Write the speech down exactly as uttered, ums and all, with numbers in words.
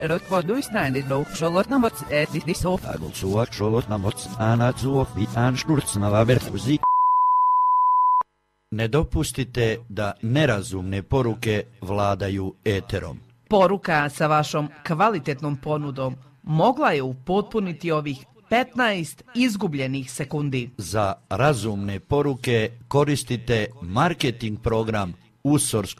Rötkvadlöjsnäändet Charlottenamot ätit i så fall. Så Charlottenamot anat så vid anslutsnava verfuzi. Ne dopustite da nerazumne poruke vladaju eterom. Poruka sa vašom kvalitetnom ponudom mogla je upotpuniti ovih petnaest izgubljenih sekundi. Za razumne poruke koristite marketing program Usorskog